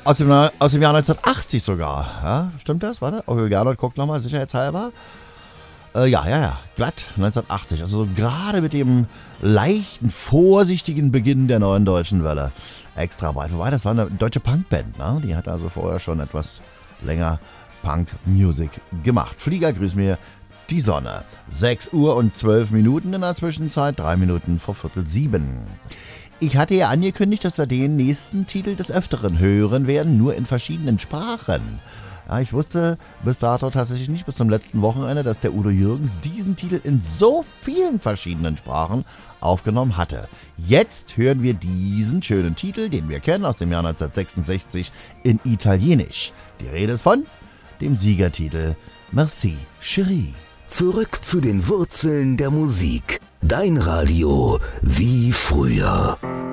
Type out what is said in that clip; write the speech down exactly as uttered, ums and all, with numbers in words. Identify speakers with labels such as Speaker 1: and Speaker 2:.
Speaker 1: Aus dem, aus dem Jahr neunzehnhundertachtzig sogar. Ja, stimmt das? Warte, Onkel Gernot guckt nochmal, sicherheitshalber. Äh, ja, ja, ja, glatt, neunzehnhundertachtzig. Also so gerade mit dem leichten, vorsichtigen Beginn der neuen deutschen Welle. Extra breit. Wobei, das war eine deutsche Punkband, ne? Die hat also vorher schon etwas länger Punk-Music gemacht. Flieger, grüß mir die Sonne. sechs Uhr und zwölf Minuten in der Zwischenzeit, drei Minuten vor Viertel sieben. Ich hatte ja angekündigt, dass wir den nächsten Titel des Öfteren hören werden, nur in verschiedenen Sprachen. Ja, ich wusste bis dato tatsächlich nicht, bis zum letzten Wochenende, dass der Udo Jürgens diesen Titel in so vielen verschiedenen Sprachen aufgenommen hatte. Jetzt hören wir diesen schönen Titel, den wir kennen, aus dem Jahr neunzehnhundertsechsundsechzig in Italienisch. Die Rede ist von dem Siegertitel Merci, Chérie.
Speaker 2: Zurück zu den Wurzeln der Musik. Dein Radio wie früher.